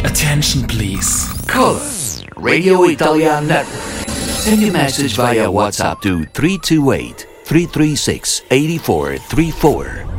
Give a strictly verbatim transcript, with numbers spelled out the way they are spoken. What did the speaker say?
Attention please. Call us, Radio Italian Network. Send your message via WhatsApp to three two eight, three three six, eight four three four